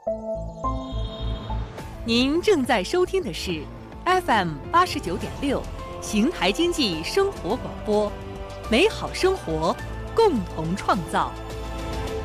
您正在收听的是 FM89.6邢台经济生活广播，美好生活，共同创造。